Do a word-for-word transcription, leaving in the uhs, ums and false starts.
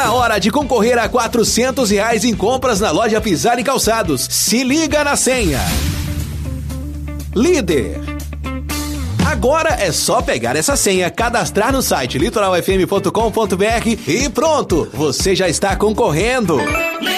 na hora de concorrer a quatrocentos reais em compras na loja Pisar e Calçados. Se liga na senha. Líder. Agora é só pegar essa senha, cadastrar no site litoral f m ponto com ponto b r e pronto, você já está concorrendo.